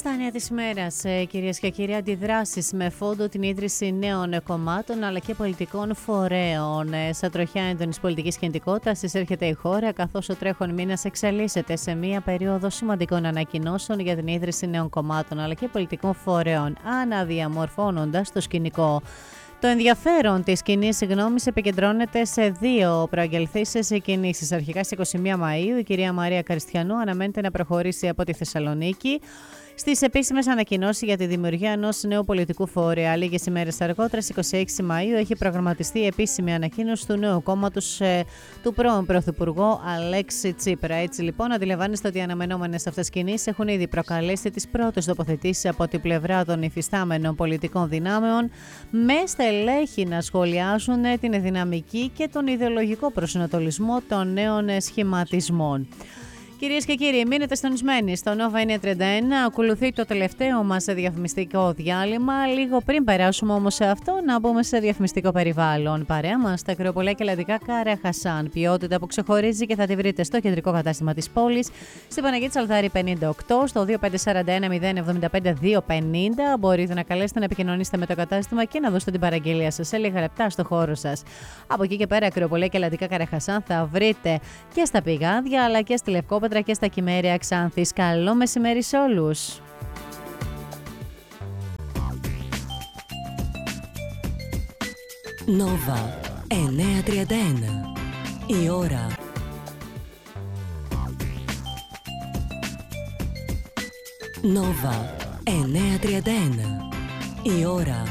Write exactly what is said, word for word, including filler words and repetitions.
Στα νέα της ημέρας, κυρίες και κύριοι, αντιδράσεις με φόντο την ίδρυση νέων κομμάτων αλλά και πολιτικών φορέων. Στα τροχιά έντονης πολιτικής κινητικότητας εισέρχεται η χώρα, καθώς ο τρέχον μήνας εξελίσσεται σε μία περίοδο σημαντικών ανακοινώσεων για την ίδρυση νέων κομμάτων αλλά και πολιτικών φορέων, αναδιαμορφώνοντας το σκηνικό. Το ενδιαφέρον της κοινής γνώμης επικεντρώνεται σε δύο προαγγελθήσεις κινήσεις. Αρχικά στις είκοσι μία Μαΐου η κυρία Μαρία Καριστιανού αναμένεται να προχωρήσει από τη Θεσσαλονίκη στις επίσημες ανακοινώσεις για τη δημιουργία ενός νέου πολιτικού φορέα. Λίγες ημέρες αργότερα, στις είκοσι έξι Μαΐου, έχει προγραμματιστεί η επίσημη ανακοίνωση του νέου κόμματος ε, του πρώην Πρωθυπουργού Αλέξη Τσίπρα. Έτσι λοιπόν, αντιλαμβάνεστε ότι οι αναμενόμενες αυτές κινήσεις έχουν ήδη προκαλέσει τις πρώτες τοποθετήσεις από την πλευρά των υφιστάμενων πολιτικών δυνάμεων, με στελέχη να σχολιάζουν την δυναμική και τον ιδεολογικό προσανατολισμό των νέων σχηματισμών. Κυρίες και κύριοι, μείνετε συντονισμένοι στο Nova εννιακόσια τριάντα ένα. Ακολουθεί το τελευταίο μας διαφημιστικό διάλειμμα. Λίγο πριν περάσουμε όμως σε αυτό, να μπούμε σε διαφημιστικό περιβάλλον. Παρέα μας τα κρεοπολιά και λαδικά Κάρα Χασάν. Ποιότητα που ξεχωρίζει και θα τη βρείτε στο κεντρικό κατάστημα της πόλης, στην Παναγία Τσαλδάρη πενήντα οκτώ, στο δύο πέντε τέσσερα ένα μηδέν εβδομήντα πέντε δύο πενήντα. Μπορείτε να καλέσετε να επικοινωνήσετε με το κατάστημα και να δώσετε την παραγγελία σας σε λίγα λεπτά στο χώρο σας. Από εκεί και πέρα, κρεοπολιά και λαδικά Κάρα Χασάν θα βρείτε και στα πηγάδια αλλά και στη Λευκόπετρα και στα Κυμέρια Ξάνθης. Καλό μεσημέρι σε όλους. Nova εννιακόσια τριάντα ένα. Η ώρα. Nova εννιακόσια τριάντα ένα. Η ώρα.